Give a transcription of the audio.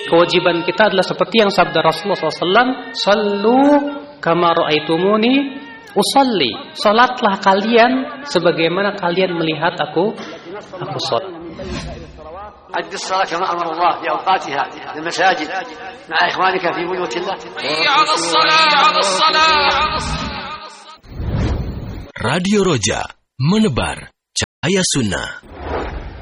kewajiban kita adalah seperti yang sabda Rasulullah SAW, sallu kama ra'aitumuni usalli. Salatlah kalian sebagaimana kalian melihat aku salat. أد الصلاة كما أمر الله في أوقاتها في المساجد مع إخوانك في بيوت الله. على الصلاة. Radio Roja, menebar cahaya sunnah.